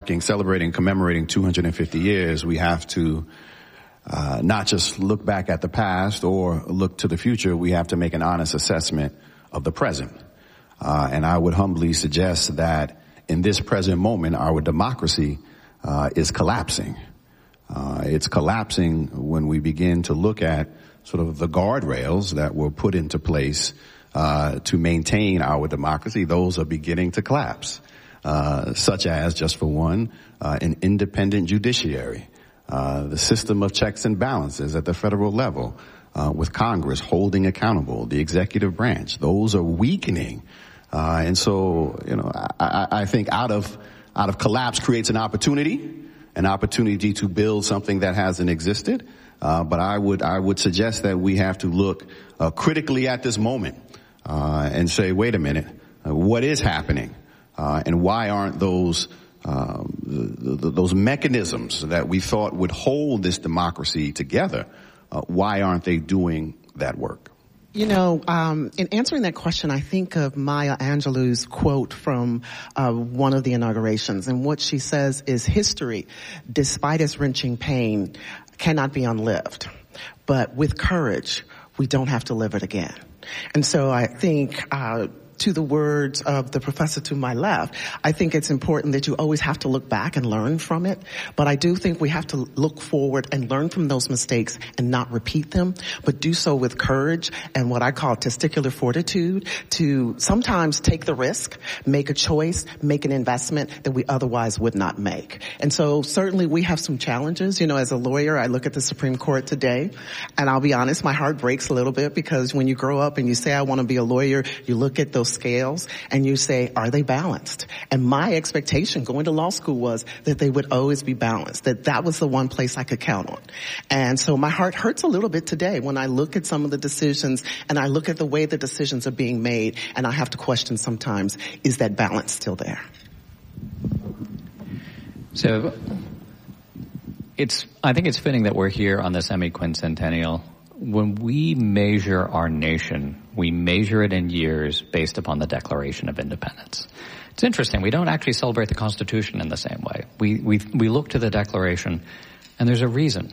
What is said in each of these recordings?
celebrating, commemorating 250 years, we have to not just look back at the past or look to the future. We have to make an honest assessment of the present. And I would humbly suggest that in this present moment, our democracy is collapsing. It's collapsing when we begin to look at sort of the guardrails that were put into place to maintain our democracy. Those are beginning to collapse, such as, just for one, an independent judiciary, the system of checks and balances at the federal level, with Congress holding accountable, the executive branch. Those are weakening. And so, I think out of collapse creates an opportunity to build something that hasn't existed. But I would suggest that we have to look critically at this moment and say, wait a minute, what is happening, and why aren't those mechanisms that we thought would hold this democracy together? Why aren't they doing that work? In answering that question, I think of Maya Angelou's quote from one of the inaugurations, and what she says is, history, despite its wrenching pain, cannot be unlived. But with courage, we don't have to live it again. And so I think to the words of the professor to my left, I think it's important that you always have to look back and learn from it. But I do think we have to look forward and learn from those mistakes and not repeat them, but do so with courage and what I call testicular fortitude, to sometimes take the risk, make a choice, make an investment that we otherwise would not make. And so certainly we have some challenges. As a lawyer, I look at the Supreme Court today, and I'll be honest, my heart breaks a little bit, because when you grow up and you say, I want to be a lawyer, you look at those scales and you say, are they balanced? And my expectation going to law school was that they would always be balanced, that was the one place I could count on. And so my heart hurts a little bit today when I look at some of the decisions and I look at the way the decisions are being made, and I have to question sometimes, is that balance still there? So I think it's fitting that we're here on the semi-quincentennial. When we measure our nation, we measure it in years based upon the Declaration of Independence. It's interesting. We don't actually celebrate the Constitution in the same way. We look to the Declaration, and there's a reason.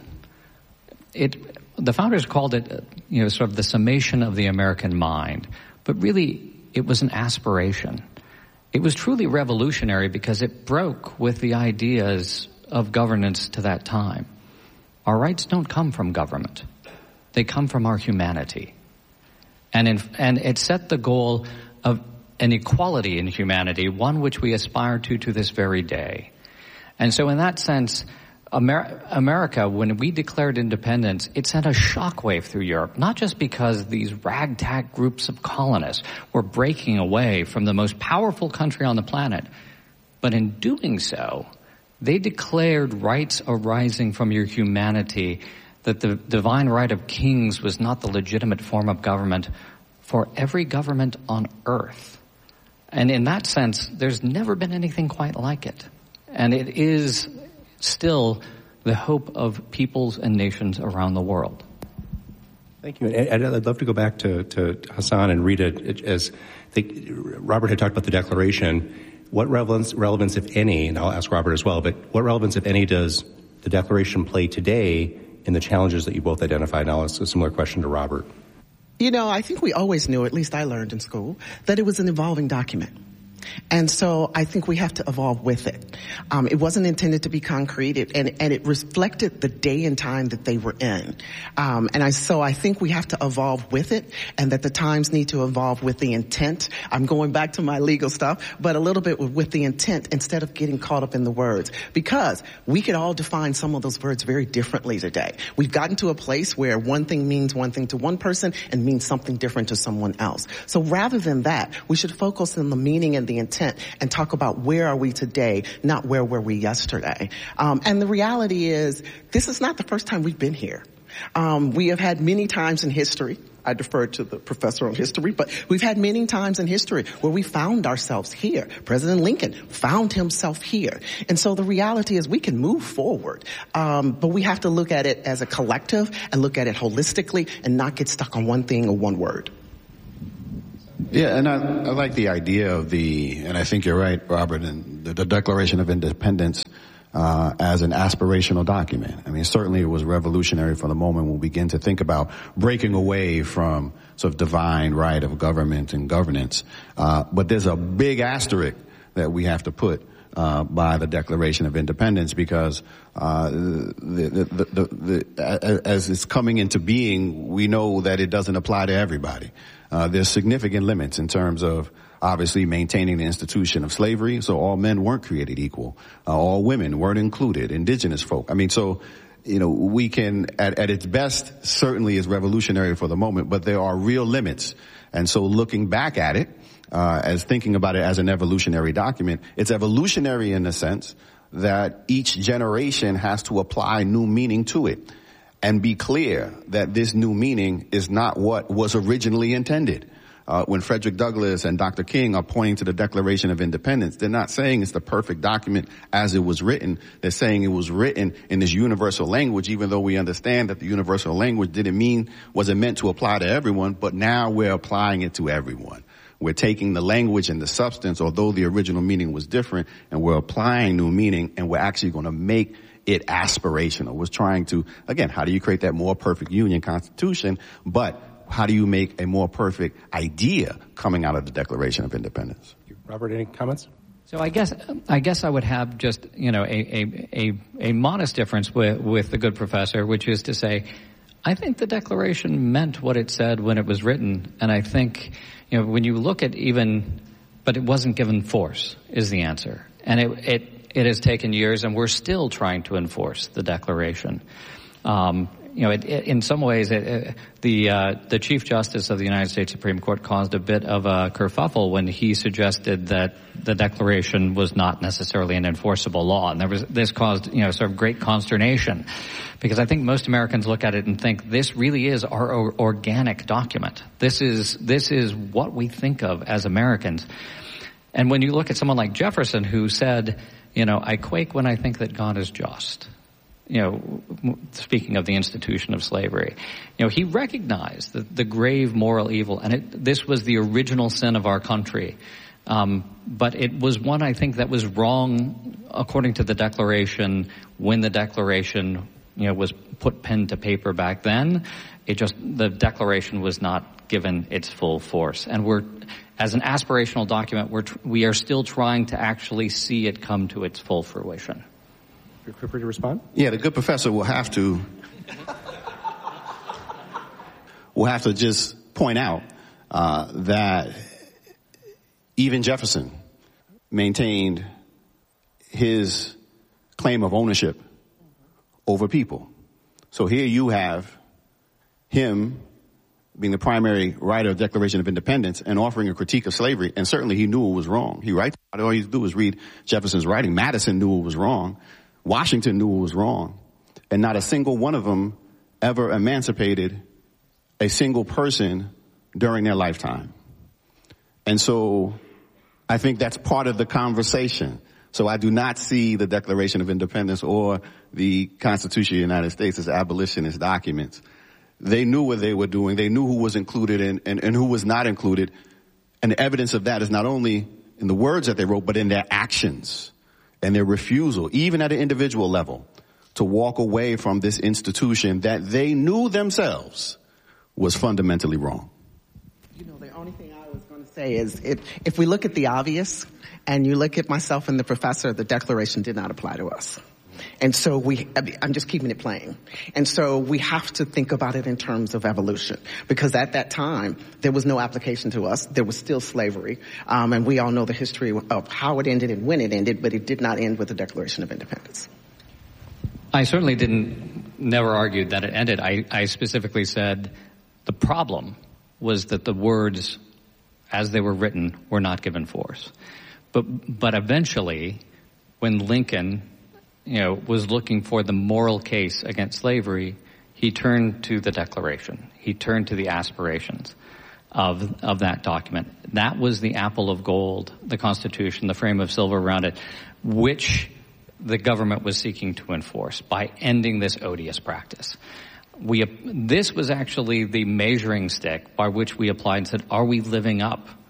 The founders called it, sort of the summation of the American mind, but really it was an aspiration. It was truly revolutionary because it broke with the ideas of governance to that time. Our rights don't come from government. They come from our humanity. And it set the goal of an equality in humanity, one which we aspire to this very day. And so in that sense, America, when we declared independence, it sent a shockwave through Europe, not just because these ragtag groups of colonists were breaking away from the most powerful country on the planet, but in doing so, they declared rights arising from your humanity, that the divine right of kings was not the legitimate form of government for every government on earth. And in that sense, there's never been anything quite like it. And it is still the hope of peoples and nations around the world. Thank you. And I'd love to go back to Hassan and read it. As I think Robert had talked about the Declaration. What relevance, if any, and I'll ask Robert as well, but what relevance, if any, does the Declaration play today in the challenges that you both identified? And I'll ask a similar question to Robert. I think we always knew, at least I learned in school, that it was an evolving document. And so I think we have to evolve with it. It wasn't intended to be concrete, and it reflected the day and time that they were in. So I think we have to evolve with it, and that the times need to evolve with the intent. I'm going back to my legal stuff, but a little bit with the intent instead of getting caught up in the words, because we could all define some of those words very differently today. We've gotten to a place where one thing means one thing to one person and means something different to someone else. So rather than that, we should focus on the meaning and the intent and talk about where are we today, not where were we yesterday. And the reality is, this is not the first time we've been here. We have had many times in history. I defer to the professor on history, but we've had many times in history where we found ourselves here. President Lincoln found himself here. And so the reality is we can move forward, but we have to look at it as a collective and look at it holistically and not get stuck on one thing or one word. Yeah, and I like the idea of and I think you're right, Robert, and the Declaration of Independence as an aspirational document. I mean, certainly it was revolutionary for the moment we'll begin to think about breaking away from sort of divine right of government and governance. But there's a big asterisk that we have to put by the Declaration of Independence, because as it's coming into being, we know that it doesn't apply to everybody. There's significant limits in terms of obviously maintaining the institution of slavery. So all men weren't created equal. All women weren't included. Indigenous folk. I mean, so, we can, at its best, certainly is revolutionary for the moment, but there are real limits. And so looking back at it, as thinking about it as an evolutionary document, it's evolutionary in the sense that each generation has to apply new meaning to it and be clear that this new meaning is not what was originally intended. When Frederick Douglass and Dr. King are pointing to the Declaration of Independence, they're not saying it's the perfect document as it was written. They're saying it was written in this universal language, even though we understand that the universal language wasn't meant to apply to everyone, but now we're applying it to everyone. We're taking the language and the substance, although the original meaning was different, and we're applying new meaning, and we're actually going to make it aspirational. We're trying to, again, how do you create that more perfect union constitution, but how do you make a more perfect idea coming out of the Declaration of Independence? Robert, any comments? So I guess I would have just, a modest difference with the good professor, which is to say, I think the Declaration meant what it said when it was written, and I think, when you look at but it wasn't given force is the answer. And it has taken years, and we're still trying to enforce the Declaration. In some ways, the Chief Justice of the United States Supreme Court caused a bit of a kerfuffle when he suggested that the Declaration was not necessarily an enforceable law, and this caused sort of great consternation, because I think most Americans look at it and think this really is our organic document. This is what we think of as Americans. And when you look at someone like Jefferson, who said, I quake when I think that God is just. Speaking of the institution of slavery, he recognized the grave moral evil, and this was the original sin of our country. But it was one, I think, that was wrong according to the Declaration when the Declaration, was put pen to paper back then. The Declaration was not given its full force. And as an aspirational document, we are still trying to actually see it come to its full fruition. Feel free to respond. Yeah, the good professor will have to just point out that even Jefferson maintained his claim of ownership over people. So here you have him being the primary writer of the Declaration of Independence and offering a critique of slavery, and certainly he knew it was wrong. He writes, all you do is read Jefferson's writing. Madison knew it was wrong. Washington knew it was wrong, and not a single one of them ever emancipated a single person during their lifetime. And so I think that's part of the conversation. So I do not see the Declaration of Independence or the Constitution of the United States as abolitionist documents. They knew what they were doing. They knew who was included and who was not included. And the evidence of that is not only in the words that they wrote, but in their actions. And their refusal, even at an individual level, to walk away from this institution that they knew themselves was fundamentally wrong. The only thing I was going to say is if we look at the obvious and you look at myself and the professor, the Declaration did not apply to us. And so I'm just keeping it plain. And so we have to think about it in terms of evolution, because at that time, there was no application to us. There was still slavery. And we all know the history of how it ended and when it ended, but it did not end with the Declaration of Independence. I certainly never argued that it ended. I specifically said the problem was that the words as they were written were not given force. But eventually, when Lincoln was looking for the moral case against slavery, he turned to the Declaration. He turned to the aspirations of that document. That was the apple of gold, the Constitution, the frame of silver around it, which the government was seeking to enforce by ending this odious practice. This was actually the measuring stick by which we applied and said, are we living up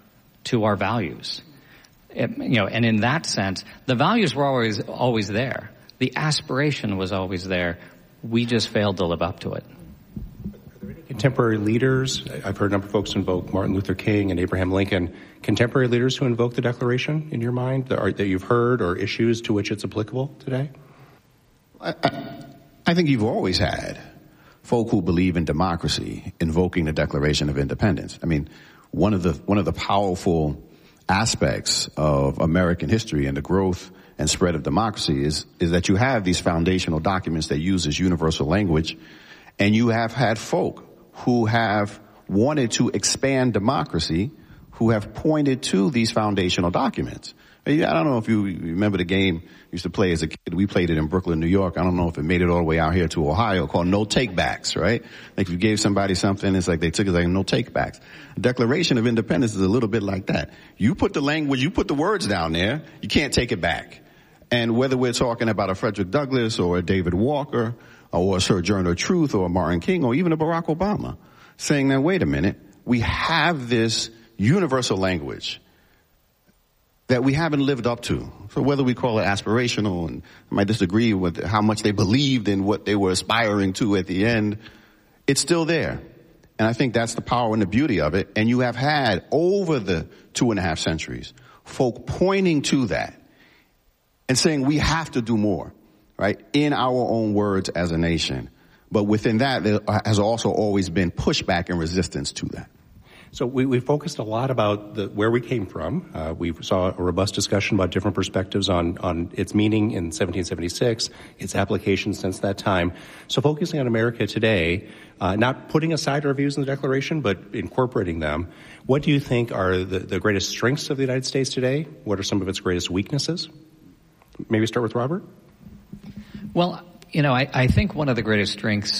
to our values. And in that sense, the values were always there. The aspiration was always there. We just failed to live up to it. Are there any contemporary leaders? I've heard a number of folks invoke Martin Luther King and Abraham Lincoln. Contemporary leaders who invoke the Declaration in your mind that you've heard, or issues to which it's applicable today? I think you've always had folk who believe in democracy invoking the Declaration of Independence. I mean, one of the powerful aspects of American history and the growth and spread of democracy is that you have these foundational documents that use as universal language, and you have had folk who have wanted to expand democracy who have pointed to these foundational documents. I don't know if you remember the game we used to play as a kid. We played it in Brooklyn, New York. I don't know if it made it all the way out here to Ohio, called no takebacks, right? Like if you gave somebody something, it's like they took it like no takebacks. The Declaration of Independence is a little bit like that. You put the language, you put the words down there, you can't take it back. And whether we're talking about a Frederick Douglass or a David Walker or a Sojourner Truth or a Martin King or even a Barack Obama, saying that, wait a minute, we have this universal language that we haven't lived up to. So whether we call it aspirational, and I might disagree with how much they believed in what they were aspiring to at the end, it's still there. And I think that's the power and the beauty of it. And you have had over the 2.5 centuries folk pointing to that and saying we have to do more, right, in our own words as a nation. But within that, there has also always been pushback and resistance to that. So we focused a lot about where we came from. We saw a robust discussion about different perspectives on its meaning in 1776, its applications since that time. So focusing on America today, not putting aside our views in the Declaration, but incorporating them, what do you think are the greatest strengths of the United States today? What are some of its greatest weaknesses? Maybe start with Robert? Well, I think one of the greatest strengths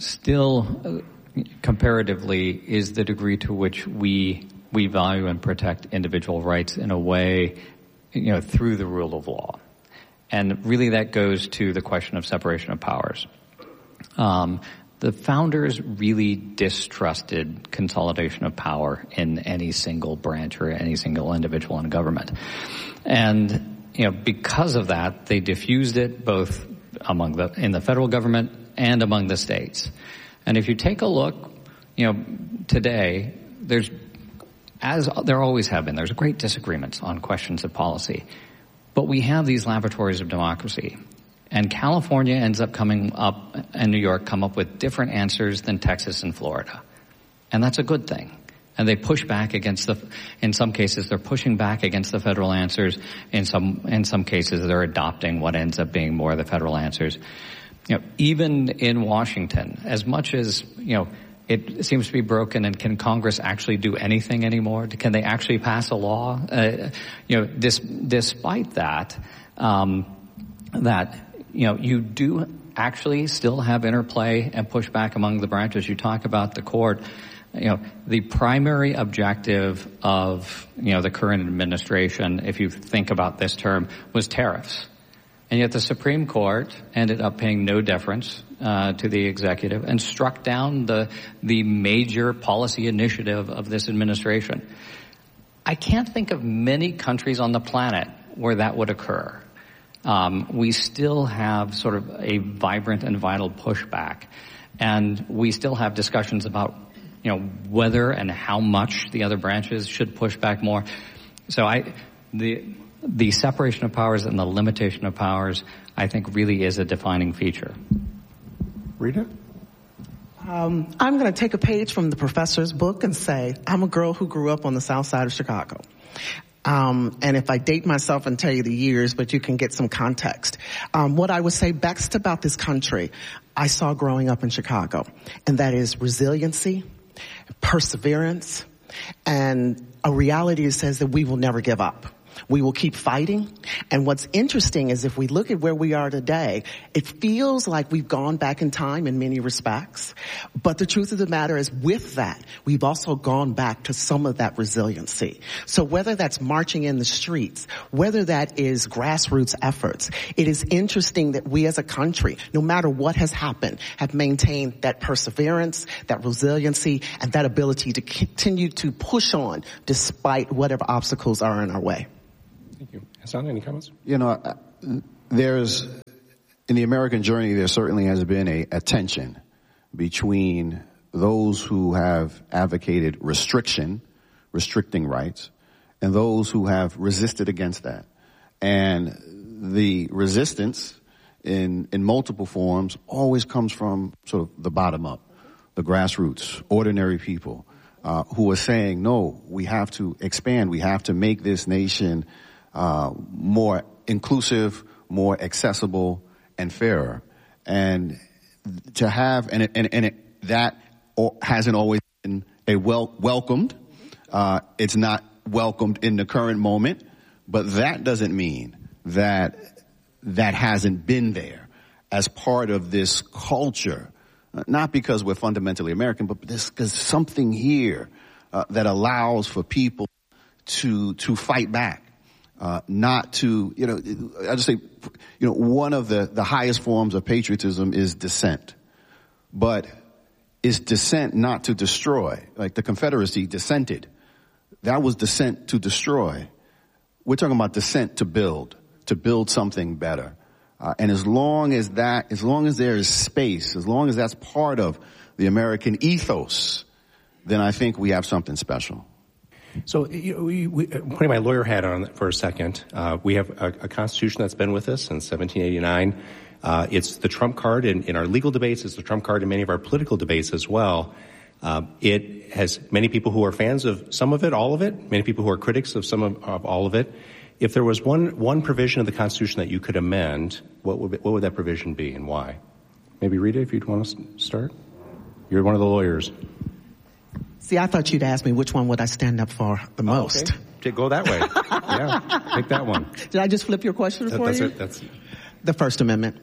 still comparatively is the degree to which we value and protect individual rights in a way, through the rule of law. And really that goes to the question of separation of powers. The founders really distrusted consolidation of power in any single branch or any single individual in government. And, because of that, they diffused it both in the federal government and among the states. And if you take a look, today, there always have been, there's great disagreements on questions of policy. But we have these laboratories of democracy. And California ends up coming up, and New York come up with different answers than Texas and Florida. And that's a good thing. And they push back against in some cases, they're pushing back against the federal answers. In some cases, they're adopting what ends up being more of the federal answers. Even in Washington, as much as, it seems to be broken, and can Congress actually do anything anymore? Can they actually pass a law? Despite that, you do actually still have interplay and pushback among the branches. You talk about the court. The primary objective of, the current administration, if you think about this term, was tariffs. And yet the Supreme Court ended up paying no deference to the executive and struck down the major policy initiative of this administration. I can't think of many countries on the planet where that would occur. We still have sort of a vibrant and vital pushback, and we still have discussions about, whether and how much the other branches should push back more. So the separation of powers and the limitation of powers, I think, really is a defining feature. Rita? I'm going to take a page from the professor's book and say, I'm a girl who grew up on the south side of Chicago. And if I date myself and tell you the years, but you can get some context. What I would say best about this country, I saw growing up in Chicago, and that is resiliency, perseverance, and a reality that says that we will never give up. We will keep fighting. And what's interesting is if we look at where we are today, it feels like we've gone back in time in many respects. But the truth of the matter is with that, we've also gone back to some of that resiliency. So whether that's marching in the streets, whether that is grassroots efforts, it is interesting that we as a country, no matter what has happened, have maintained that perseverance, that resiliency, and that ability to continue to push on despite whatever obstacles are in our way. Thank you. Hassan, any comments? You know, in the American journey, there certainly has been a tension between those who have advocated restricting rights, and those who have resisted against that. And the resistance in multiple forms always comes from sort of the bottom up, the grassroots, ordinary people, who are saying, no, we have to expand. We have to make this nation more inclusive, more accessible, and fairer. And to have, that hasn't always been welcomed. It's not welcomed in the current moment, but that doesn't mean that hasn't been there as part of this culture. Not because we're fundamentally American, but because something here that allows for people to fight back, not to, I just say, one of the highest forms of patriotism is dissent, but it's dissent not to destroy. Like the Confederacy dissented. That was dissent to destroy. We're talking about dissent to build something better. And as long as there is space, as long as that's part of the American ethos, then I think we have something special. So, putting my lawyer hat on for a second, we have a Constitution that's been with us since 1789. It's the trump card in our legal debates. It's the trump card in many of our political debates as well. It has many people who are fans of some of it, all of it, many people who are critics of some of all of it. If there was one provision of the Constitution that you could amend, what would that provision be and why? Maybe Rita, if you'd want to start. You're one of the lawyers. See, I thought you'd ask me which one would I stand up for the most. Okay. Go that way. Yeah, take that one. Did I just flip your question for you? That's the First Amendment.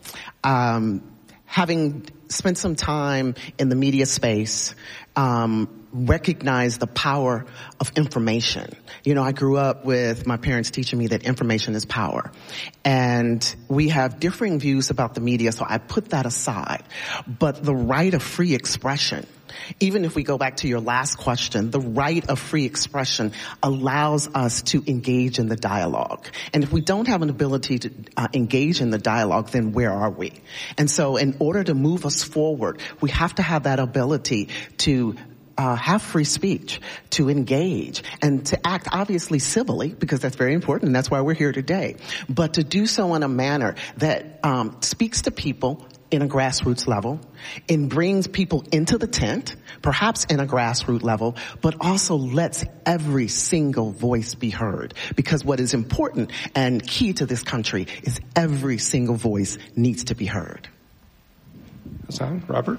Having spent some time in the media space, recognize the power of information. I grew up with my parents teaching me that information is power. And we have differing views about the media, so I put that aside. But the right of free expression, even if we go back to your last question, the right of free expression allows us to engage in the dialogue. And if we don't have an ability to engage in the dialogue, then where are we? And so in order to move us forward, we have to have that ability to have free speech, to engage, and to act obviously civilly, because that's very important, and that's why we're here today. But to do so in a manner that speaks to people in a grassroots level, and brings people into the tent, perhaps in a grassroots level, but also lets every single voice be heard. Because what is important and key to this country is every single voice needs to be heard. Hassan, Robert?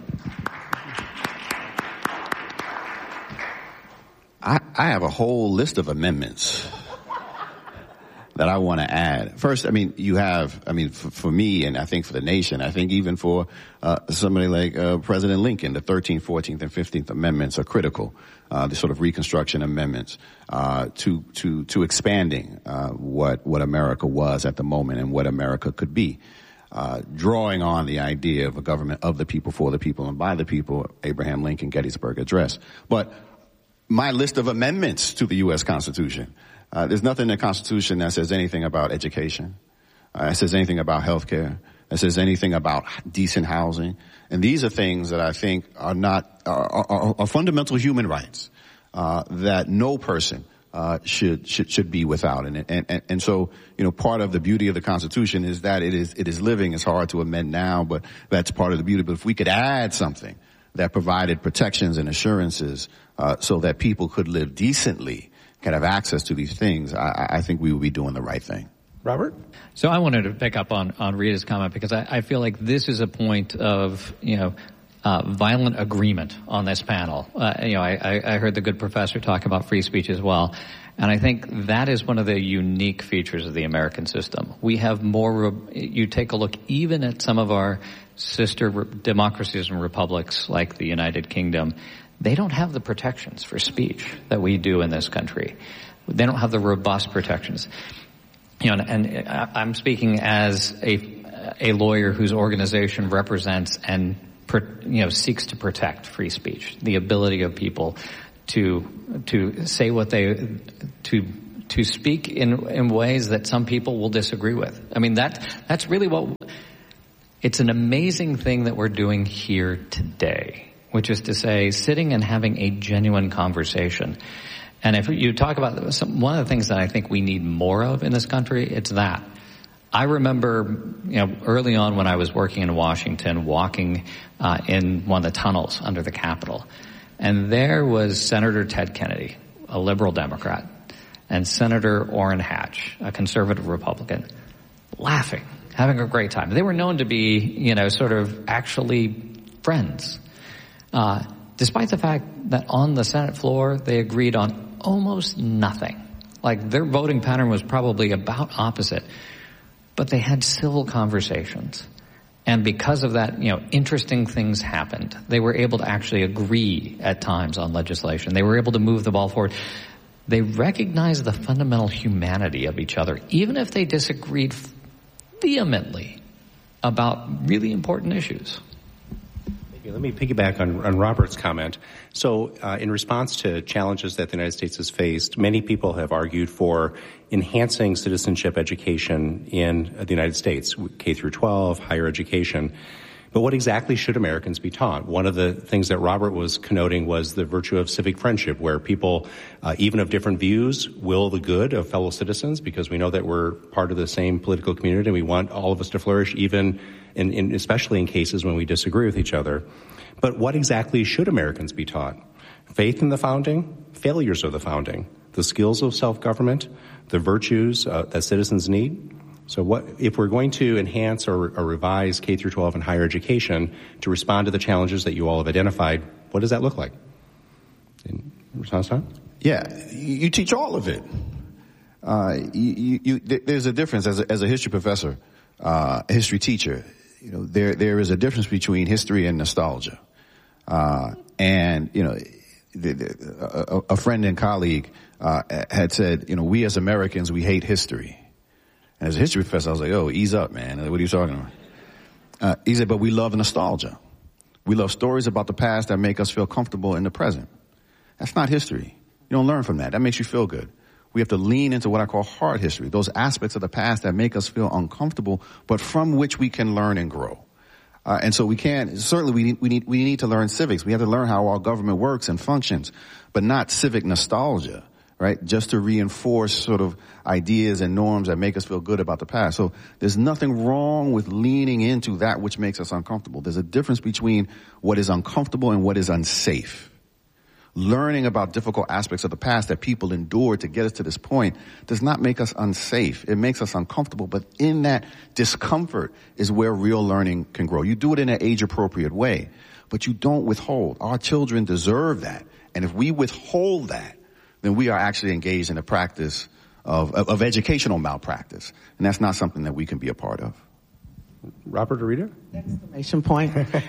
I have a whole list of amendments that I want to add. First, for me, and I think for the nation, I think even for somebody like President Lincoln, the 13th, 14th, and 15th Amendments are critical. The sort of Reconstruction amendments to expanding what America was at the moment and what America could be. Drawing on the idea of a government of the people, for the people, and by the people, Abraham Lincoln Gettysburg Address. But my list of amendments to the U.S. Constitution, there's nothing in the Constitution that says anything about education, that says anything about health care, that says anything about decent housing. And these are things that I think are fundamental human rights that no person should be without. And so, part of the beauty of the Constitution is that it is living. It's hard to amend now, but that's part of the beauty. But if we could add something that provided protections and assurances so that people could live decently, can have access to these things, I think we would be doing the right thing. Robert? So I wanted to pick up on Rita's comment, because I feel like this is a point of, violent agreement on this panel. I heard the good professor talk about free speech as well. And I think that is one of the unique features of the American system. We have more, you take a look even at some of our sister democracies and republics like the United Kingdom, they don't have the protections for speech that we do in this country. They don't have the robust protections. And I'm speaking as a lawyer whose organization represents and seeks to protect free speech, the ability of people to say what to speak in ways that some people will disagree with. I mean, that's really it's an amazing thing that we're doing here today, which is to say, sitting and having a genuine conversation. And if you talk about one of the things that I think we need more of in this country, it's that. I remember, early on when I was working in Washington, walking in one of the tunnels under the Capitol. And there was Senator Ted Kennedy, a liberal Democrat, and Senator Orrin Hatch, a conservative Republican, laughing, having a great time. They were known to be, sort of actually friends. Despite the fact that on the Senate floor, they agreed on almost nothing. Like, their voting pattern was probably about opposite. But they had civil conversations. And because of that, interesting things happened. They were able to actually agree at times on legislation. They were able to move the ball forward. They recognized the fundamental humanity of each other, even if they disagreed vehemently about really important issues. Let me piggyback on Robert's comment. So in response to challenges that the United States has faced, many people have argued for enhancing citizenship education in the United States, K through 12, higher education. But what exactly should Americans be taught? One of the things that Robert was connoting was the virtue of civic friendship, where people, even of different views, will the good of fellow citizens, because we know that we're part of the same political community and we want all of us to flourish, even especially in cases when we disagree with each other. But what exactly should Americans be taught? Faith in the founding, failures of the founding, the skills of self-government, the virtues that citizens need. So if we're going to enhance or revise K through 12 and higher education to respond to the challenges that you all have identified, what does that look like? In response time? Yeah, you teach all of it. There's a difference as a history professor, a history teacher. There is a difference between history and nostalgia. And a friend and colleague had said, we as Americans, we hate history. And as a history professor, I was like, oh, ease up, man. What are you talking about? He said, but we love nostalgia. We love stories about the past that make us feel comfortable in the present. That's not history. You don't learn from that. That makes you feel good. We have to lean into what I call hard history, those aspects of the past that make us feel uncomfortable, but from which we can learn and grow. And so we need to learn civics. We have to learn how our government works and functions, but not civic nostalgia, right? Just to reinforce sort of ideas and norms that make us feel good about the past. So there's nothing wrong with leaning into that which makes us uncomfortable. There's a difference between what is uncomfortable and what is unsafe. Learning about difficult aspects of the past that people endured to get us to this point does not make us unsafe. It makes us uncomfortable, but in that discomfort is where real learning can grow. You do it in an age-appropriate way, but you don't withhold. Our children deserve that. And if we withhold that, then we are actually engaged in a practice of educational malpractice. And that's not something that we can be a part of. Robert or Rita? Exclamation point.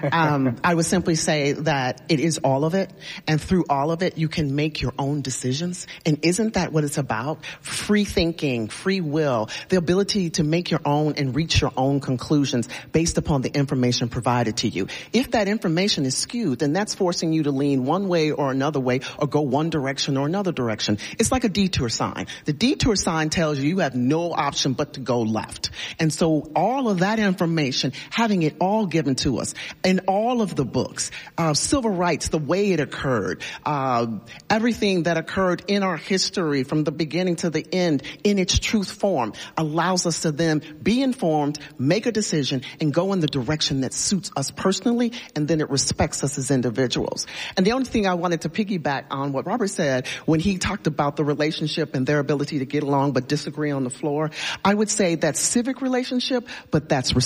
I would simply say that it is all of it, and through all of it, you can make your own decisions. And isn't that what it's about? Free thinking, free will, the ability to make your own and reach your own conclusions based upon the information provided to you. If that information is skewed, then that's forcing you to lean one way or another way, or go one direction or another direction. It's like a detour sign. The detour sign tells you have no option but to go left. And so all of that information, having it all given to us in all of the books, civil rights, the way it occurred, everything that occurred in our history from the beginning to the end in its truth form allows us to then be informed, make a decision, and go in the direction that suits us personally, and then it respects us as individuals. And the only thing I wanted to piggyback on what Robert said when he talked about the relationship and their ability to get along but disagree on the floor, I would say that's civic relationship, but that's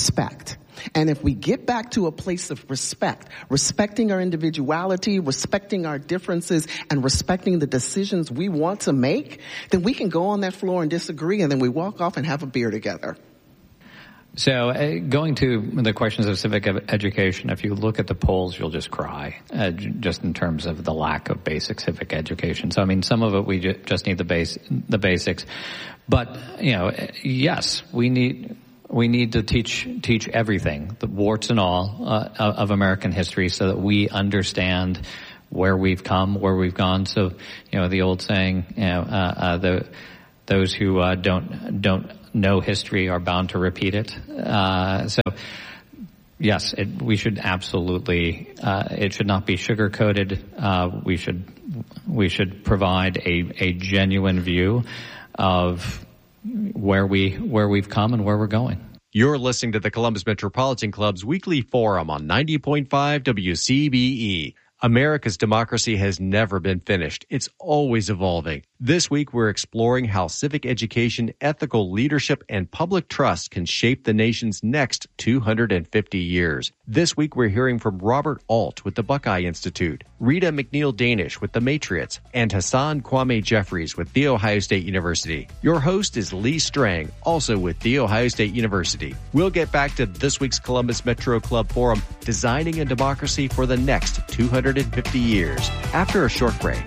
respect. And if we get back to a place of respect, respecting our individuality, respecting our differences, and respecting the decisions we want to make, then we can go on that floor and disagree, and then we walk off and have a beer together. So going to the questions of civic education, if you look at the polls, you'll just cry, just in terms of the lack of basic civic education. So, I mean, some of it we just need the basics. But, yes, we need to teach everything, the warts and all of American history, so that we understand where we've come, where we've gone. So, the old saying, those who don't know history are bound to repeat it. So, yes, we should absolutely. It should not be sugar coated. We should provide a genuine view of where we've come and where we're going. You're listening to the Columbus Metropolitan Club's weekly forum on 90.5 WCBE. America's democracy has never been finished. It's always evolving. This week, we're exploring how civic education, ethical leadership, and public trust can shape the nation's next 250 years. This week, we're hearing from Robert Alt with the Buckeye Institute, Rita McNeil Danish with the Matriots, and Hassan Kwame Jeffries with The Ohio State University. Your host is Lee Strang, also with The Ohio State University. We'll get back to this week's Columbus Metro Club Forum, Designing a Democracy for the Next 250 Years, after a short break.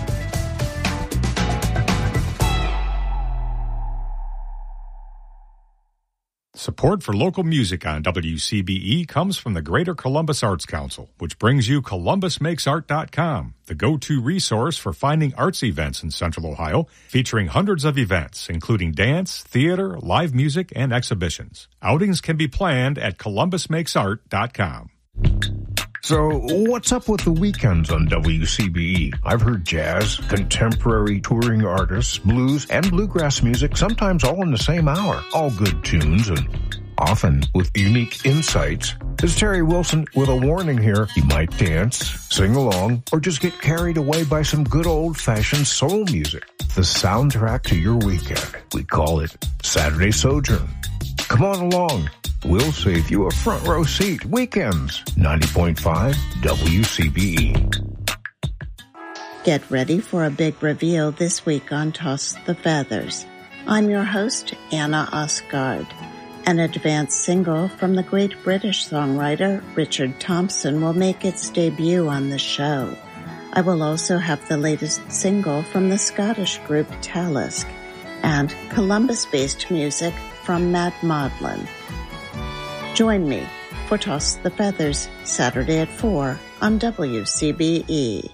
Support for local music on WCBE comes from the Greater Columbus Arts Council, which brings you ColumbusMakesArt.com, the go-to resource for finding arts events in Central Ohio, featuring hundreds of events, including dance, theater, live music, and exhibitions. Outings can be planned at ColumbusMakesArt.com. So, what's up with the weekends on WCBE? I've heard jazz, contemporary touring artists, blues, and bluegrass music, sometimes all in the same hour. All good tunes and often with unique insights. It's Terry Wilson with a warning here. You might dance, sing along, or just get carried away by some good old-fashioned soul music. The soundtrack to your weekend. We call it Saturday Sojourn. Come on along. We'll save you a front row seat. Weekends, 90.5 WCBE. Get ready for a big reveal this week on Toss the Feathers. I'm your host, Anna Osgard. An advanced single from the great British songwriter Richard Thompson will make its debut on the show. I will also have the latest single from the Scottish group Talisk and Columbus-based music from Matt Maudlin. Join me for Toss the Feathers, Saturday at 4 on WCBE.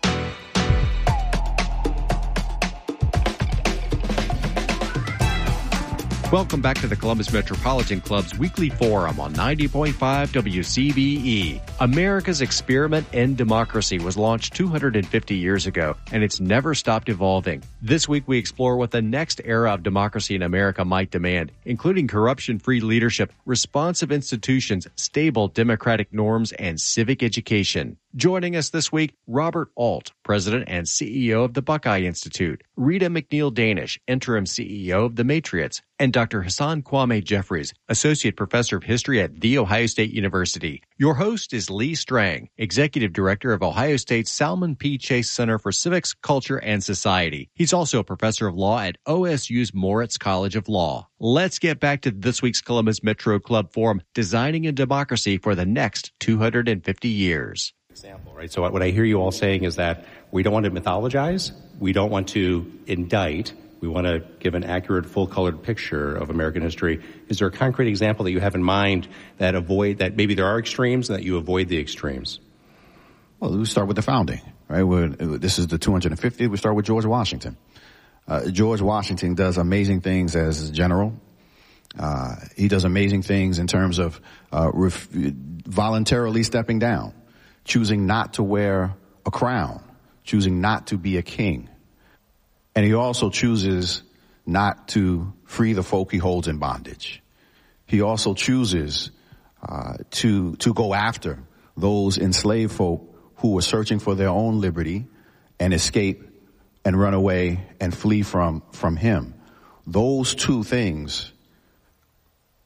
Welcome back to the Columbus Metropolitan Club's weekly forum on 90.5 WCBE. America's experiment in democracy was launched 250 years ago, and it's never stopped evolving. This week, we explore what the next era of democracy in America might demand, including corruption-free leadership, responsive institutions, stable democratic norms, and civic education. Joining us this week, Robert Alt, President and CEO of the Buckeye Institute, Rita McNeil Danish, Interim CEO of the Matriots, and Dr. Hassan Kwame Jeffries, Associate Professor of History at The Ohio State University. Your host is Lee Strang, Executive Director of Ohio State's Salmon P. Chase Center for Civics, Culture, and Society. He's also a Professor of Law at OSU's Moritz College of Law. Let's get back to this week's Columbus Metro Club Forum, Designing a Democracy for the Next 250 Years. Example, right? So what I hear you all saying is that we don't want to mythologize, we don't want to indict, we want to give an accurate, full-colored picture of American history. Is there a concrete example that you have in mind that maybe there are extremes and that you avoid the extremes? Well, we start with the founding, right? This is the 250th. We start with George Washington. George Washington does amazing things as general. He does amazing things in terms of voluntarily stepping down, choosing not to wear a crown, choosing not to be a king. And he also chooses not to free the folk he holds in bondage. He also chooses to go after those enslaved folk who were searching for their own liberty and escape and run away and flee from him. Those two things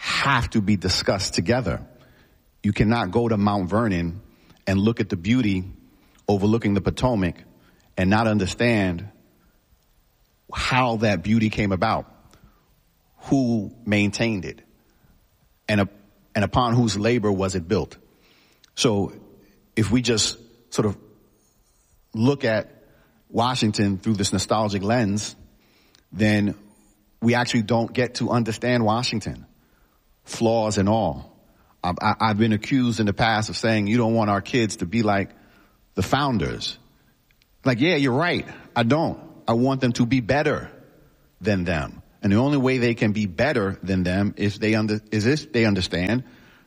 have to be discussed together. You cannot go to Mount Vernon and look at the beauty overlooking the Potomac and not understand how that beauty came about, who maintained it, and upon whose labor was it built. So if we just sort of look at Washington through this nostalgic lens, then we actually don't get to understand Washington, flaws and all. I've been accused in the past of saying you don't want our kids to be like the founders. Like, yeah, you're right. I don't. I want them to be better than them. And the only way they can be better than them is if they understand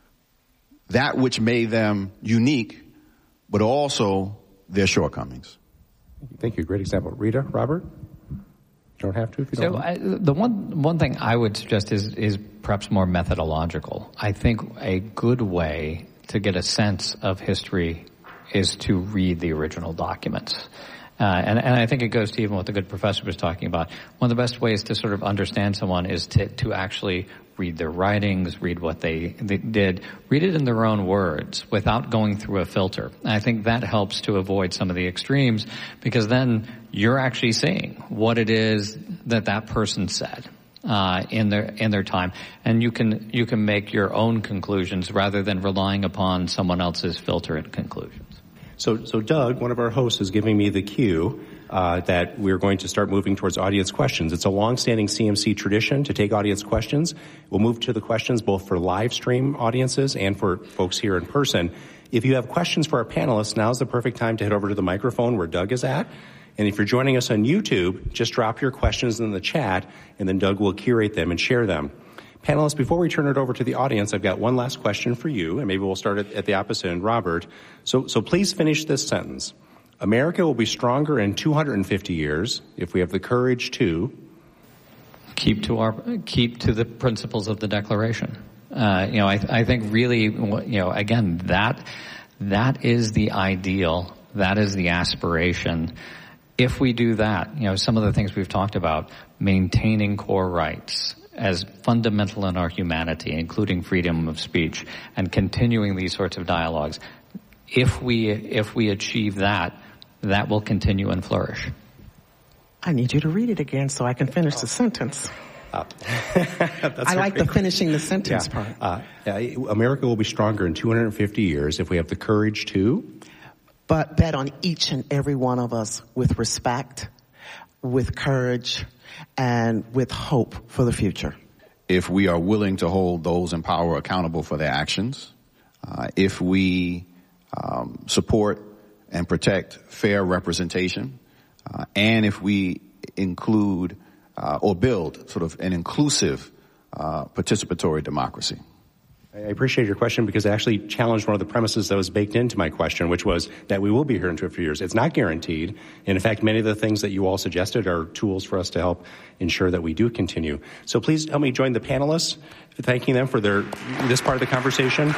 that which made them unique, but also their shortcomings. Thank you. Great example. Rita, Robert? You don't have to if you don't want. The one thing I would suggest is perhaps more methodological. I think a good way to get a sense of history is to read the original documents. And I think it goes to even what the good professor was talking about. One of the best ways to sort of understand someone is to actually read their writings, read what they did, read it in their own words without going through a filter. And I think that helps to avoid some of the extremes, because then you're actually seeing what it is that person said in their time, and you can make your own conclusions rather than relying upon someone else's filter and conclusions. So Doug, one of our hosts, is giving me the cue that we're going to start moving towards audience questions. It's a long-standing CMC tradition to take audience questions. We'll move to the questions both for live stream audiences and for folks here in person. If you have questions for our panelists, now's the perfect time to head over to the microphone where Doug is at. And if you're joining us on YouTube, just drop your questions in the chat, and then Doug will curate them and share them. Panelists, before we turn it over to the audience, I've got one last question for you, and maybe we'll start at the opposite end. Robert, so please finish this sentence. America will be stronger in 250 years if we have the courage to keep to the principles of the Declaration. I think really, again, that is the ideal, that is the aspiration. If we do that, some of the things we've talked about, maintaining core rights as fundamental in our humanity, including freedom of speech, and continuing these sorts of dialogues. If we achieve that will continue and flourish. I need you to read it again so I can finish the sentence. I like the finishing the sentence part. America will be stronger in 250 years if we have the courage to... But bet on each and every one of us with respect, with courage, and with hope for the future. If we are willing to hold those in power accountable for their actions, if we support and protect fair representation, and if we include or build sort of an inclusive participatory democracy. I appreciate your question because it actually challenged one of the premises that was baked into my question, which was that we will be here in 2 or 3 years. It's not guaranteed. And in fact, many of the things that you all suggested are tools for us to help ensure that we do continue. So please help me join the panelists, thanking them for this part of the conversation.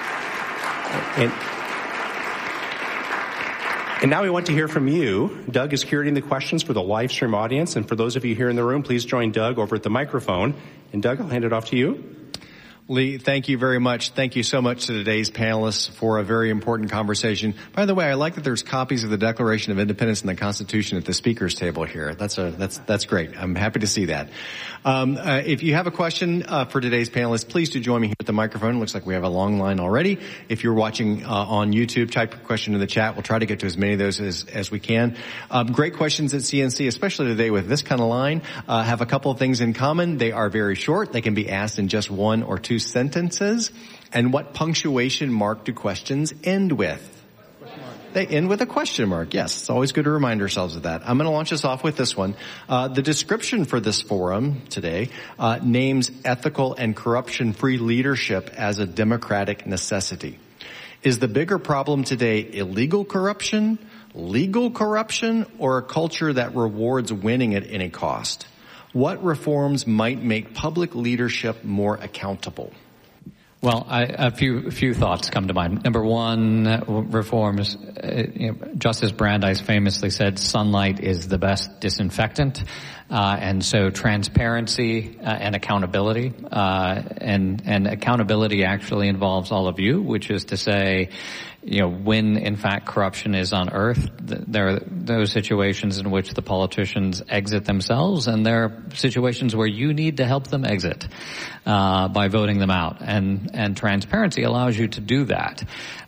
And now we want to hear from you. Doug is curating the questions for the live stream audience. And for those of you here in the room, please join Doug over at the microphone. And Doug, I'll hand it off to you. Lee, thank you very much. Thank you so much to today's panelists for a very important conversation. By the way, I like that there's copies of the Declaration of Independence and the Constitution at the speakers table here. That's great. I'm happy to see that. If you have a question for today's panelists, please do join me here at the microphone. It looks like we have a long line already. If you're watching on YouTube, type your question in the chat. We'll try to get to as many of those as we can. Great questions at CNC, especially today with this kind of line, have a couple of things in common. They are very short. They can be asked in just 1 or 2 sentences. And what punctuation mark do questions end with? They end with a question mark. Yes, it's always good to remind ourselves of that. I'm going to launch us off with this one. The description for this forum today names ethical and corruption-free leadership as a democratic necessity. Is the bigger problem today illegal corruption, legal corruption, or a culture that rewards winning at any cost? What reforms might make public leadership more accountable? Well, a few thoughts come to mind. Number one, reforms. Justice Brandeis famously said, "Sunlight is the best disinfectant," and so transparency and accountability, and accountability actually involves all of you, which is to say, when in fact corruption is unearthed, there are those situations in which the politicians exit themselves, and there are situations where you need to help them exit by voting them out, and transparency allows you to do that.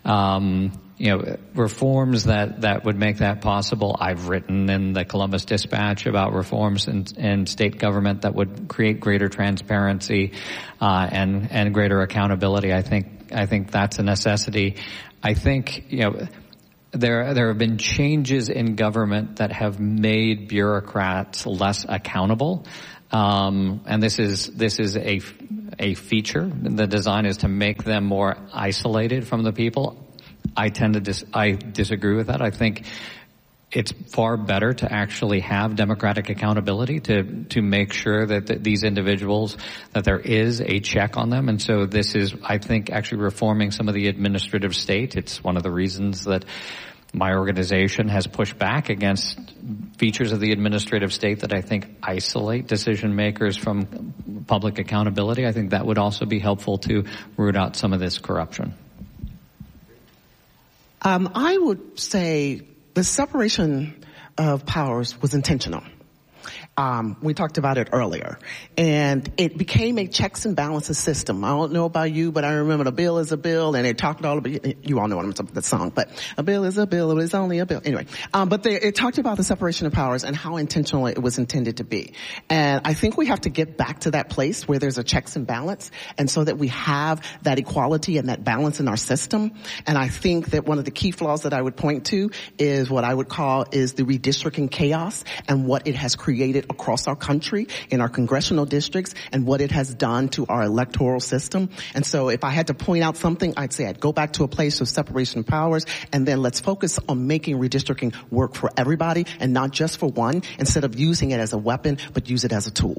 Reforms that would make that possible. I've written in the Columbus Dispatch about reforms in state government that would create greater transparency and greater accountability. I think that's a necessity. I think, there have been changes in government that have made bureaucrats less accountable. And this is a feature. The design is to make them more isolated from the people. I disagree with that. I think it's far better to actually have democratic accountability to make sure that these individuals, that there is a check on them. And so this is, I think, actually reforming some of the administrative state. It's one of the reasons that my organization has pushed back against features of the administrative state that I think isolate decision makers from public accountability. I think that would also be helpful to root out some of this corruption. I would say the separation of powers was intentional. We talked about it earlier, and it became a checks and balances system. I don't know about you, but I remember a bill is a bill, and it talked all about, you all know what I'm talking about, the song, but a bill is a bill, it is only a bill. Anyway, but it talked about the separation of powers and how intentional it was intended to be. And I think we have to get back to that place where there's a checks and balance, and so that we have that equality and that balance in our system. And I think that one of the key flaws that I would point to is what I would call is the redistricting chaos and what it has created across our country, in our congressional districts, and what it has done to our electoral system. And so if I had to point out something, I'd say I'd go back to a place of separation of powers, and then let's focus on making redistricting work for everybody and not just for one, instead of using it as a weapon, but use it as a tool.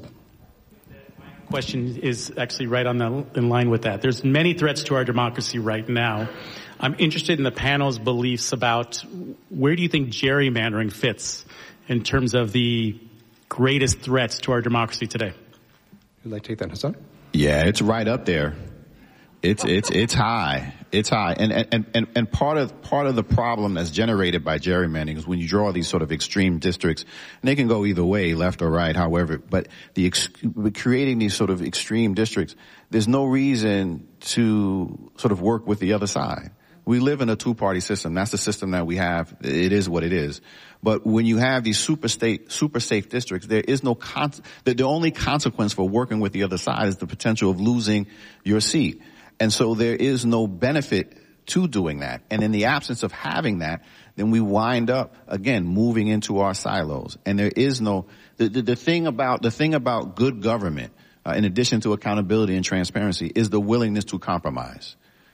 My question is actually right in line with that. There's many threats to our democracy right now. I'm interested in the panel's beliefs about where do you think gerrymandering fits in terms of the greatest threats to our democracy today? Would like to take that, Hassan? Yeah, it's right up there. It's high. It's high. And part of the problem that's generated by gerrymandering is when you draw these sort of extreme districts, and they can go either way, left or right, however, but creating these sort of extreme districts, there's no reason to sort of work with the other side. We live in a two-party system. That's the system that we have. It is what it is. But when you have these super safe districts, there is no the only consequence for working with the other side is the potential of losing your seat. And so there is no benefit to doing that. And in the absence of having that, then we wind up, again, moving into our silos. And there is no, the thing about good government, in addition to accountability and transparency, is the willingness to compromise.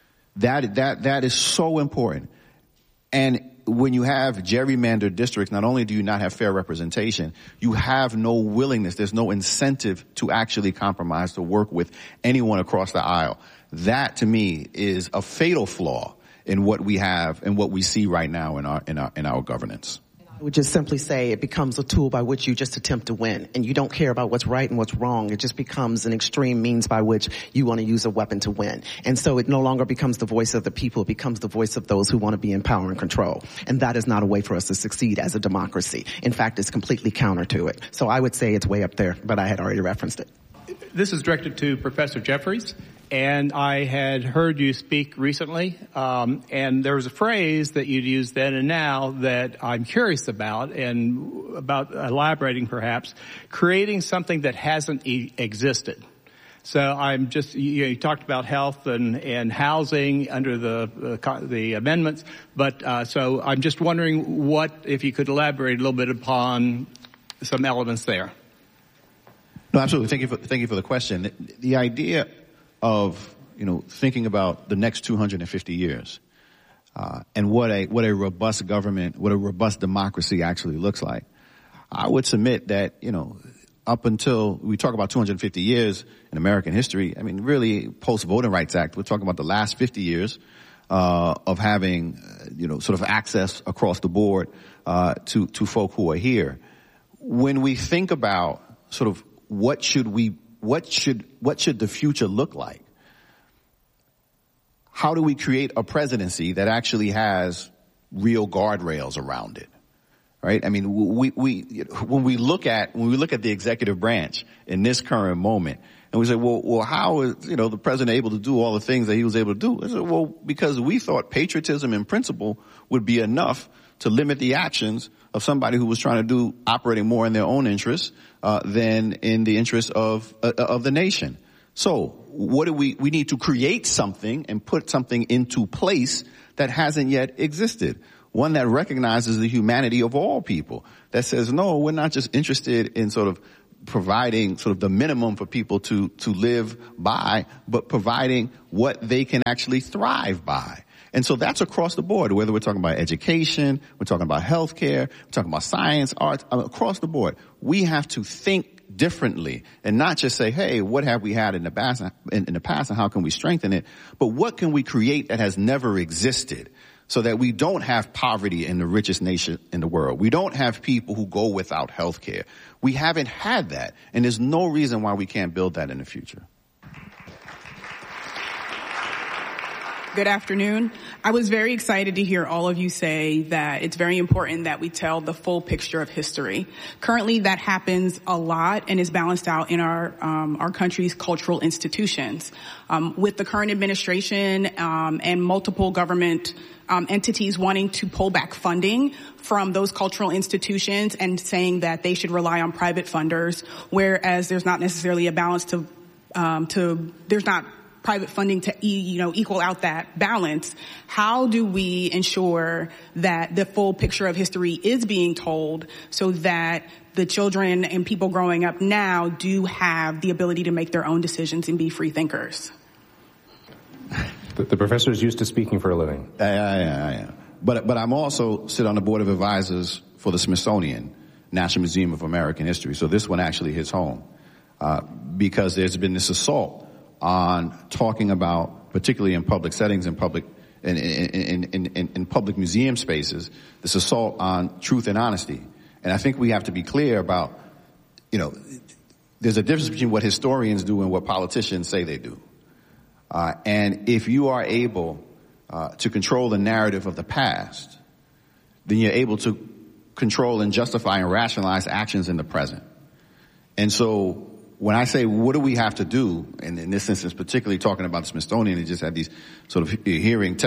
That is so important. And when you have gerrymandered districts, not only do you not have fair representation, you have no willingness, there's no incentive to actually compromise, to work with anyone across the aisle. That, to me, is a fatal flaw in what we have and what we see right now in our governance. I would just simply say it becomes a tool by which you just attempt to win, and you don't care about what's right and what's wrong. It just becomes an extreme means by which you want to use a weapon to win. And so it no longer becomes the voice of the people. It becomes the voice of those who want to be in power and control. And that is not a way for us to succeed as a democracy. In fact, it's completely counter to it. So I would say it's way up there, but I had already referenced it. This is directed to Professor Jeffries. And I had heard you speak recently, and there was a phrase that you'd used then and now that I'm curious about, and about elaborating perhaps, creating something that hasn't existed. So I'm just, you talked about health and housing under the amendments, but so I'm just wondering if you could elaborate a little bit upon some elements there. No, absolutely. Thank you for the question. The idea of, thinking about the next 250 years, and what a robust government, what a robust democracy actually looks like. I would submit that, up until we talk about 250 years in American history, I mean, really post-Voting Rights Act, we're talking about the last 50 years of having, sort of access across the board to folk who are here. When we think about sort of what should the future look like? How do we create a presidency that actually has real guardrails around it? Right? I mean, when we look at the executive branch in this current moment, and we say, well, how is, the president able to do all the things that he was able to do? I said, well, because we thought patriotism in principle would be enough to limit the actions of somebody who was trying to operating more in their own interests, than in the interests of the nation. So we need to create something and put something into place that hasn't yet existed. One that recognizes the humanity of all people, that says, no, we're not just interested in sort of providing sort of the minimum for people to live by, but providing what they can actually thrive by. And so that's across the board, whether we're talking about education, we're talking about healthcare, we're talking about science, arts, across the board. We have to think differently and not just say, hey, what have we had in the past and how can we strengthen it? But what can we create that has never existed? So that we don't have poverty in the richest nation in the world. We don't have people who go without health care. We haven't had that. And there's no reason why we can't build that in the future. Good afternoon. I was very excited to hear all of you say that it's very important that we tell the full picture of history. Currently, that happens a lot and is balanced out in our country's cultural institutions. With the current administration and multiple government entities wanting to pull back funding from those cultural institutions and saying that they should rely on private funders, whereas there's not necessarily a balance there's not private funding to equal out that balance. How do we ensure that the full picture of history is being told so that the children and people growing up now do have the ability to make their own decisions and be free thinkers? The professor is used to speaking for a living. Yeah. But I'm also sit on the board of advisors for the Smithsonian National Museum of American History. So this one actually hits home because there's been this assault on talking about, particularly in public settings and in public museum spaces, this assault on truth and honesty. And I think we have to be clear about, there's a difference between what historians do and what politicians say they do. And if you are able to control the narrative of the past, then you're able to control and justify and rationalize actions in the present. And so when I say, what do we have to do, and in this instance, particularly talking about the Smithsonian, they just had these sort of hearings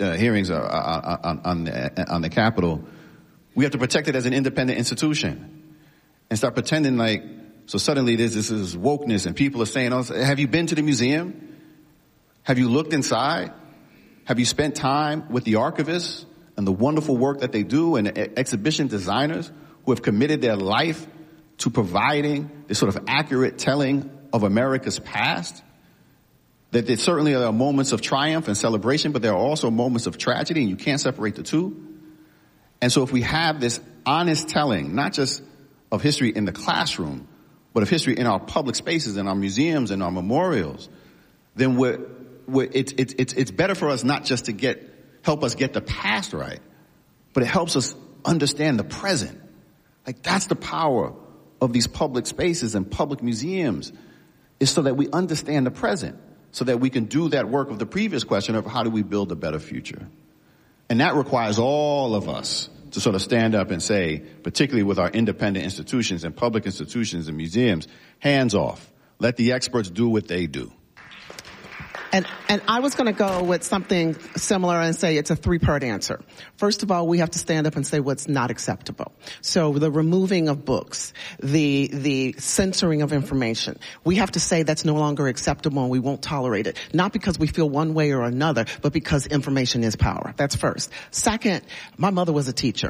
on the Capitol, we have to protect it as an independent institution and start pretending so suddenly this is wokeness and people are saying, have you been to the museum? Have you looked inside? Have you spent time with the archivists and the wonderful work that they do and exhibition designers who have committed their life to providing this sort of accurate telling of America's past? That there certainly are moments of triumph and celebration, but there are also moments of tragedy, and you can't separate the two. And so if we have this honest telling, not just of history in the classroom, but of history in our public spaces, in our museums, and our memorials, then it's better for us not just to help us get the past right, but it helps us understand the present. That's the power of these public spaces and public museums, is so that we understand the present, so that we can do that work of the previous question of how do we build a better future. And that requires all of us to sort of stand up and say, particularly with our independent institutions and public institutions and museums, hands off. Let the experts do what they do. And I was going to go with something similar and say it's a three-part answer. First of all, we have to stand up and say what's not acceptable. So the removing of books, the censoring of information, we have to say that's no longer acceptable and we won't tolerate it. Not because we feel one way or another, but because information is power. That's first. Second, my mother was a teacher.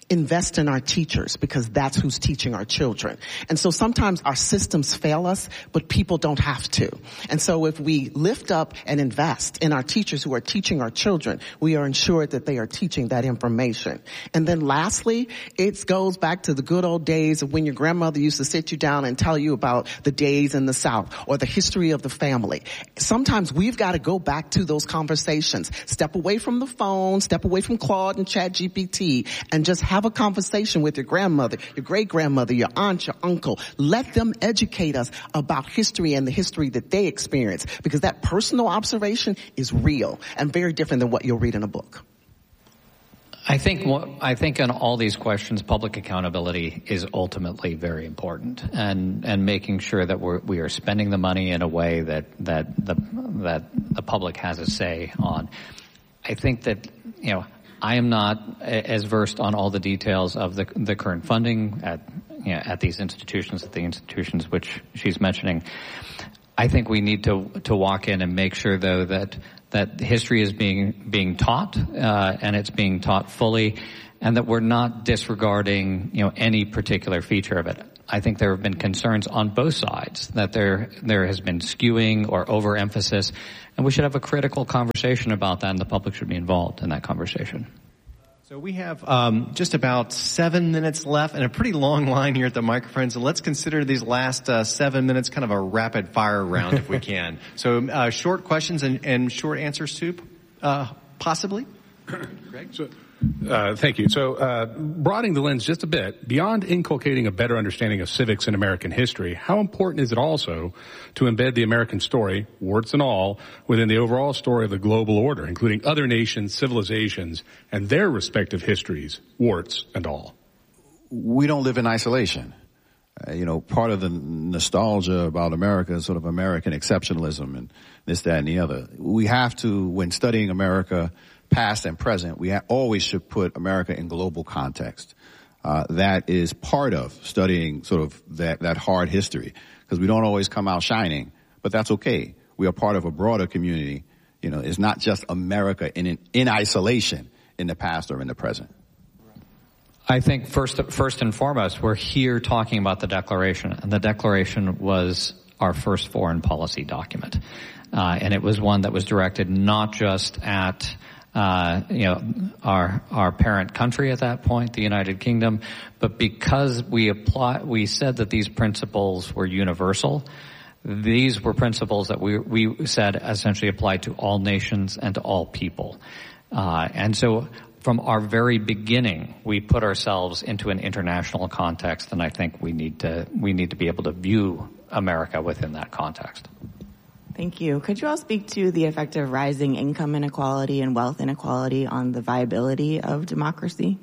invest in our teachers, because that's who's teaching our children. And so sometimes our systems fail us, but people don't have to. And so if we lift up and invest in our teachers who are teaching our children, we are ensured that they are teaching that information. And then lastly, it goes back to the good old days of when your grandmother used to sit you down and tell you about the days in the South or the history of the family. Sometimes we've got to go back to those conversations. Step away from the phone, step away from Claude and ChatGPT, and just have a conversation with your grandmother, your great-grandmother, your aunt, your uncle. Let them educate us about history and the history that they experience, because that personal observation is real and very different than what you'll read in a book. I think in all these questions, public accountability is ultimately very important, and making sure that we are spending the money in a way that the public has a say on. I think that, I am not as versed on all the details of the current funding at these institutions, at the institutions which she's mentioning. I think we need to walk in and make sure, though, that history is being taught, and it's being taught fully, and that we're not disregarding, any particular feature of it. I think there have been concerns on both sides that there has been skewing or overemphasis, and we should have a critical conversation about that, and the public should be involved in that conversation. So we have just about 7 minutes left and a pretty long line here at the microphone. So let's consider these last 7 minutes kind of a rapid fire round if we can. So short questions and short answers too, possibly. Greg? Thank you. So broadening the lens just a bit, beyond inculcating a better understanding of civics and American history, how important is it also to embed the American story, warts and all, within the overall story of the global order, including other nations, civilizations, and their respective histories, warts and all? We don't live in isolation. Part of the nostalgia about America is sort of American exceptionalism and this, that, and the other. We have to, when studying America, past and present, we always should put America in global context. That is part of studying sort of that hard history, because we don't always come out shining, but that's okay. We are part of a broader community. It's not just America in isolation in the past or in the present. I think first and foremost, we're here talking about the Declaration, and the Declaration was our first foreign policy document. And it was one that was directed not just at our parent country at that point, the United Kingdom, but because we said that these principles were universal. These were principles that we said essentially applied to all nations and to all people. And so from our very beginning, we put ourselves into an international context, and I think we need to be able to view America within that context. Thank you. Could you all speak to the effect of rising income inequality and wealth inequality on the viability of democracy?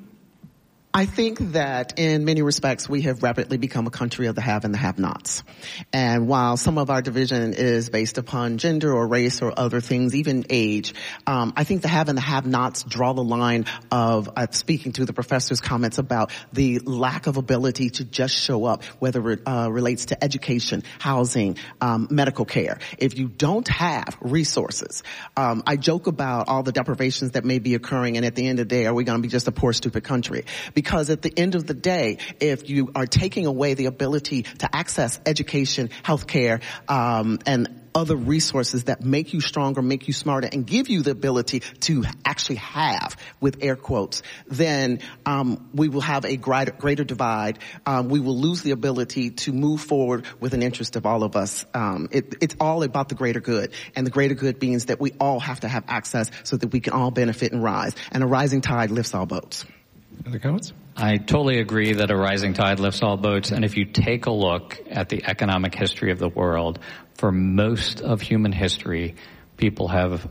I think that in many respects we have rapidly become a country of the have and the have-nots. And while some of our division is based upon gender or race or other things, even age, I think the have and the have-nots draw the line of speaking to the professor's comments about the lack of ability to just show up, whether it relates to education, housing, medical care. If you don't have resources, I joke about all the deprivations that may be occurring, and at the end of the day, are we going to be just a poor, stupid country? Because at the end of the day, if you are taking away the ability to access education, healthcare, and other resources that make you stronger, make you smarter, and give you the ability to actually have, with air quotes, then we will have a greater divide. We will lose the ability to move forward with an interest of all of us. It's all about the greater good, and the greater good means that we all have to have access so that we can all benefit and rise. And a rising tide lifts all boats. Other comments? I totally agree that a rising tide lifts all boats. And if you take a look at the economic history of the world, for most of human history, people have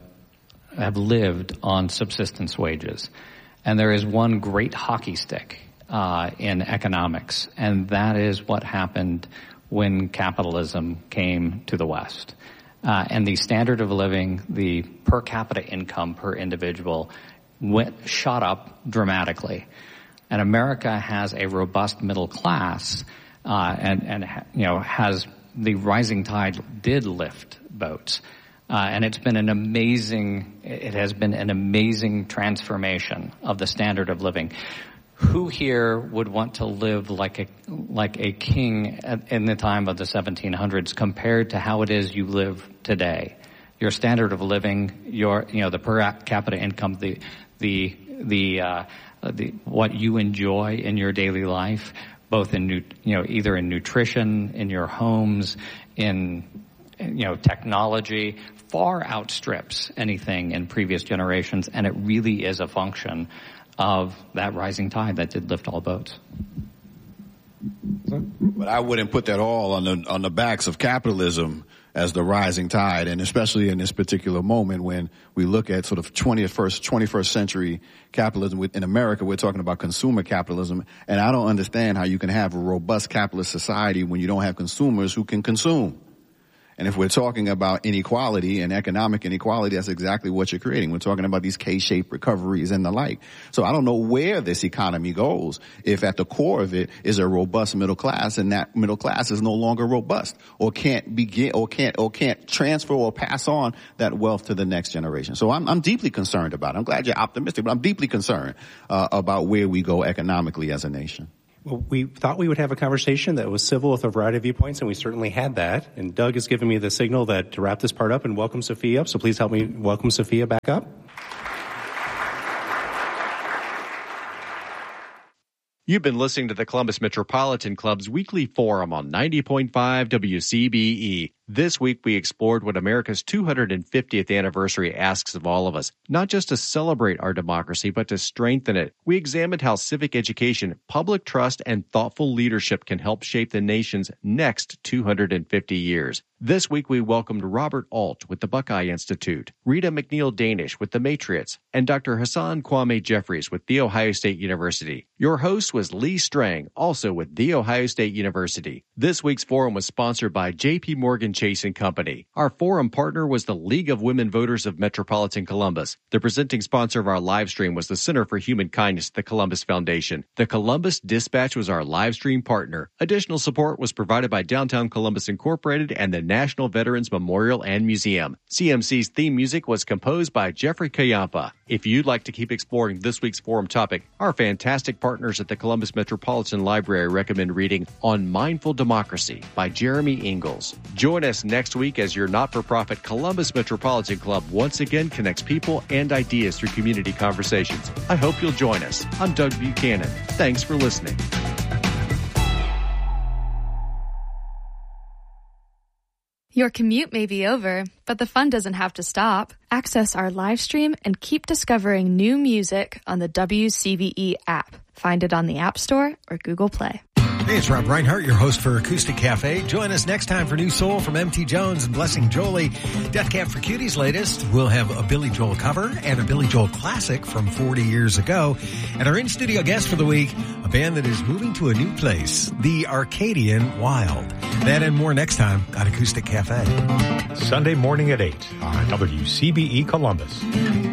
lived on subsistence wages. And there is one great hockey stick in economics, and that is what happened when capitalism came to the West. And the standard of living, the per capita income per individual, shot up dramatically. And America has a robust middle class, and has the rising tide did lift boats. And it has been an amazing transformation of the standard of living. Who here would want to live like a king in the time of the 1700s compared to how it is you live today? Your standard of living, the per capita income, what you enjoy in your daily life, both in either in nutrition, in your homes, in technology, far outstrips anything in previous generations, and it really is a function of that rising tide that did lift all boats. But I wouldn't put that all on the backs of capitalism as the rising tide, and especially in this particular moment when we look at sort of 21st century capitalism in America. We're talking about consumer capitalism, and I don't understand how you can have a robust capitalist society when you don't have consumers who can consume. And if we're talking about inequality and economic inequality, that's exactly what you're creating. We're talking about these K-shaped recoveries and the like. So I don't know where this economy goes if at the core of it is a robust middle class, and that middle class is no longer robust or can't transfer or pass on that wealth to the next generation. So I'm deeply concerned about it. I'm glad you're optimistic, but I'm deeply concerned about where we go economically as a nation. Well, we thought we would have a conversation that was civil with a variety of viewpoints, and we certainly had that. And Doug has given me the signal that to wrap this part up and welcome Sophia up. So please help me welcome Sophia back up. You've been listening to the Columbus Metropolitan Club's weekly forum on 90.5 WCBE. This week, we explored what America's 250th anniversary asks of all of us, not just to celebrate our democracy, but to strengthen it. We examined how civic education, public trust, and thoughtful leadership can help shape the nation's next 250 years. This week, we welcomed Robert Alt with the Buckeye Institute, Rita McNeil Danish with the Matriots, and Dr. Hassan Kwame Jeffries with The Ohio State University. Your host was Lee Strang, also with The Ohio State University. This week's forum was sponsored by J.P. Morgan Chase & Company. Our forum partner was the League of Women Voters of Metropolitan Columbus. The presenting sponsor of our live stream was the Center for Human Kindness at the Columbus Foundation. The Columbus Dispatch was our live stream partner. Additional support was provided by Downtown Columbus Incorporated and the National Veterans Memorial and Museum. CMC's theme music was composed by Jeffrey Kayampa. If you'd like to keep exploring this week's forum topic, our fantastic partners at the Columbus Metropolitan Library recommend reading On Mindful Democracy by Jeremy Ingalls. Join us next week as your not-for-profit Columbus Metropolitan Club once again connects people and ideas through community conversations. I hope you'll join us. I'm Doug Buchanan. Thanks for listening. Your commute may be over, but the fun doesn't have to stop. Access our live stream and keep discovering new music on the WCBE app. Find it on the App Store or Google Play. Hey, it's Rob Reinhart, your host for Acoustic Cafe. Join us next time for New Soul from M.T. Jones and Blessing Jolie. Death Cab for Cutie's latest. We'll have a Billy Joel cover and a Billy Joel classic from 40 years ago. And our in-studio guest for the week, a band that is moving to a new place, the Arcadian Wild. That and more next time on Acoustic Cafe. Sunday morning at 8 on WCBE Columbus.